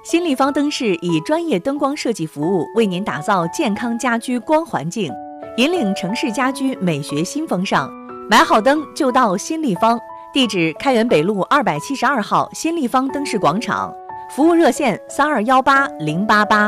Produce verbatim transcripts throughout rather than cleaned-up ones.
新立方灯饰以专业灯光设计服务，为您打造健康家居光环境，引领城市家居美学新风尚。买好灯就到新立方，地址开元北路二百七十二号新立方灯饰广场，服务热线三二幺八零八八。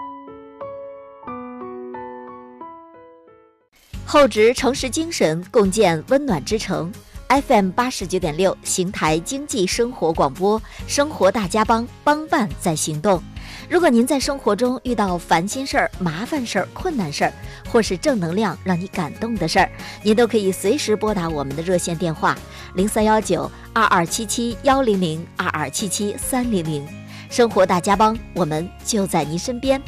厚植城市精神，共建温暖之城。F M 八十九点六，邢台经济生活广播，生活大家帮，帮办在行动。如果您在生活中遇到烦心事儿、麻烦事儿、困难事儿，或是正能量让你感动的事儿，您都可以随时拨打我们的热线电话零三幺九二二七七幺零零二二七七三零零。生活大家帮，我们就在您身边。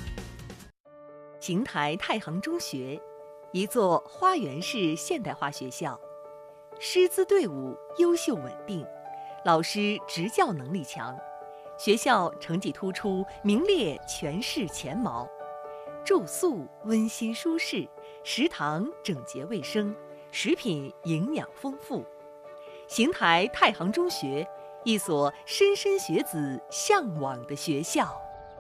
邢台太行中学，一座花园式现代化学校。师资队伍优秀稳定，老师执教能力强，学校成绩突出，名列全市前茅。住宿温馨舒适，食堂整洁卫生，食品营养丰富。邢台太行中学，一所莘莘学子向往的学校。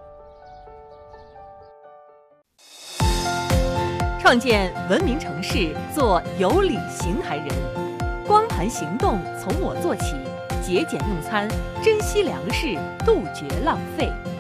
创建文明城市，做有礼邢台人。光盘行动从我做起，节俭用餐，珍惜粮食，杜绝浪费。